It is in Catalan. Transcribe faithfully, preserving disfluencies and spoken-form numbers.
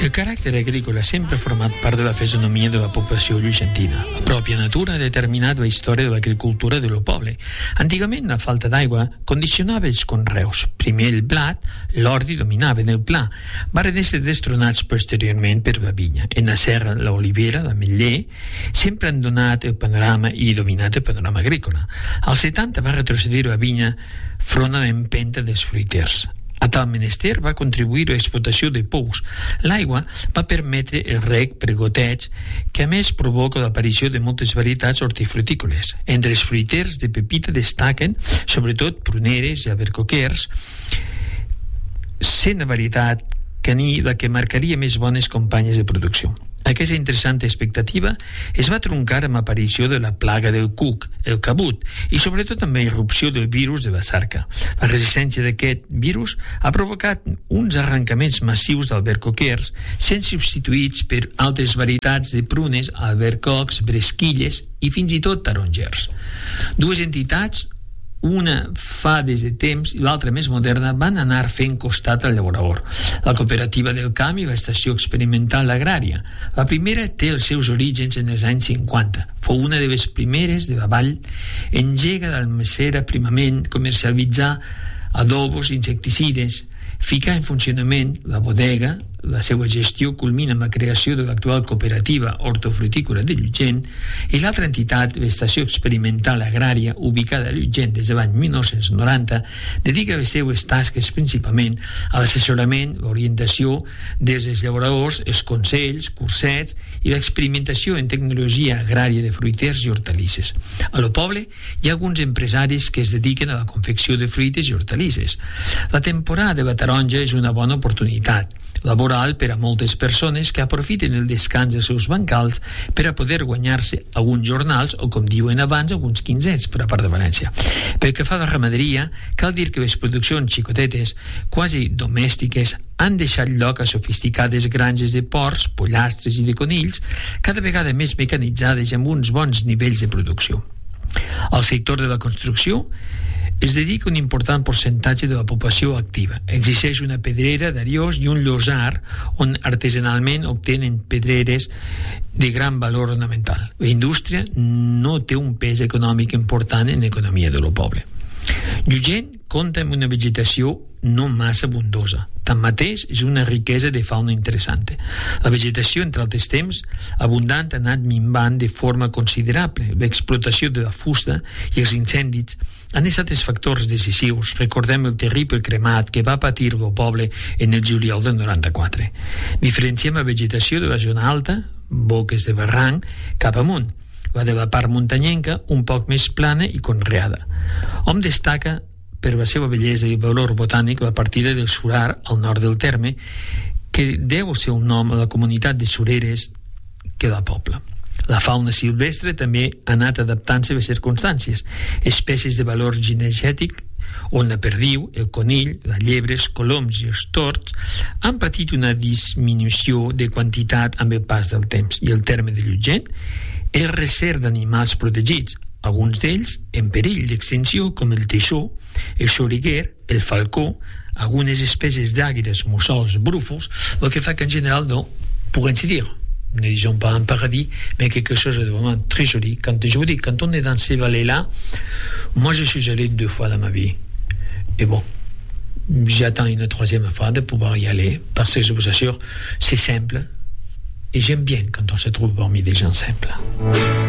El caràcter agrícola sempre ha format part de la fisonomia de la població llegentina. La pròpia natura ha determinat la història de l'agricultura del poble. Antigament, la falta d'aigua condicionava els conreus. Primer el blat, l'ordi dominaven el pla. Van ser destronats posteriorment per la vinya. En la serra, l'olivera, l'ametller, sempre han donat el panorama i dominat el panorama agrícola. Als setanta va retrocedir la vinya front a l'empenta dels fruiters. A tal menester va contribuir a l'explotació de pous. L'aigua va permetre el reg per goteig, que a més provoca l'aparició de moltes varietats hortifrutícoles. Entre els fruiters de pepita destaquen, sobretot, pruneres i albercoquers, sent la varietat caní la que marcaria més bones companyes de producció. Aquesta interessant expectativa es va truncar amb l'aparició de la plaga del cuc, el cabut, i sobretot amb la irrupció del virus de la sarca. La resistència d'aquest virus ha provocat uns arrencaments massius d'albercoquers, sent substituïts per altres varietats de prunes, albercocs, bresquilles i fins i tot tarongers. Dues entitats, una fa des de temps i l'altra més moderna, van anar fent costat al llaurador. La cooperativa del camp i l'estació experimental agrària. La primera té els seus orígens en els anys cinquanta. Fou una de les primeres de la vall. Engega d'almacera primament, comercialitzar adobos, insecticides, ficar en funcionament la bodega. La seva gestió culmina amb la creació de l'actual cooperativa hortofrutícola de Llutxent, i l'altra entitat, l'Estació Experimental Agrària, ubicada a Llutxent des de l'any mil nou-cents noranta, dedica les seues tasques principalment a l'assessorament, l'orientació des dels llauradors, els consells, cursets i l'experimentació en tecnologia agrària de fruiters i hortalisses. A lo poble hi ha alguns empresaris que es dediquen a la confecció de fruites i hortalisses. La temporada de la taronja és una bona oportunitat laboral per a moltes persones que aprofiten el descans dels seus bancals per a poder guanyar-se alguns jornals o, com diuen abans, alguns quinzets per a part de València. Pel que fa a la ramaderia, cal dir que les produccions xicotetes, quasi domèstiques, han deixat lloc a sofisticades granges de porcs, pollastres i de conills, cada vegada més mecanitzades i amb uns bons nivells de producció. Al sector de la construcció es dedica un important percentatge de la població activa. Existeix una pedrera d'Ariós i un llosar on artesanalment obtenen pedreres de gran valor ornamental. La indústria no té un pes econòmic important en l'economia del poble. Llutxent compta amb una vegetació no massa abundosa. Tanmateix, és una riquesa de fauna interessant. La vegetació, entre altres temps, abundant, ha anat minvant de forma considerable. L'explotació de la fusta i els incendis han estat els factors decisius. Recordem el terrible cremat que va patir el poble en el juliol del noranta-quatre. Diferenciem la vegetació de la zona alta, boques de barranc, cap amunt. La de la part muntanyenca, un poc més plana i conreada. Hom destaca per la seva bellesa i valor botànic la partida del Surar al nord del terme, que deu el seu nom a la comunitat de sureres que la pobla. La fauna silvestre també ha anat adaptant-se a les circumstàncies. Espècies de valor cinegètic, on la perdiu, el conill, les llebres, coloms i els tords han patit una disminució de quantitat amb el pas del temps, i el terme de Llutxent és recer d'animals protegits, alguns d'ells en perill d'extinció, com el teixó, el xoriguer, el falcó, algunes espècies d'àguiles, mussols, brúfols, el que fa que en general, non, pour ainsi dire, ne disons pas un paradis, mais quelque chose de vraiment très joli. Quand je vous dis, quand on est dans ces vallées-là, moi je suis allé deux fois dans ma vie. Et bon, j'attends une troisième fois de pouvoir y aller, parce que je vous assure, c'est simple, et j'aime bien quand on se trouve parmi des gens simples.